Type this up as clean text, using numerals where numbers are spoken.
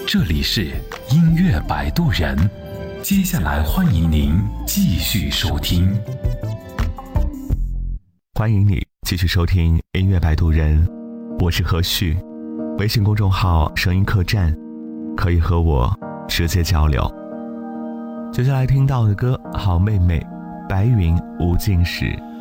这里是音乐摆渡人，接下来欢迎您继续收听。 欢迎你继续收听音乐摆渡人，我是何旭，微信公众号声音客栈，可以和我直接交流。接下来听到的歌，好妹妹白云无尽时。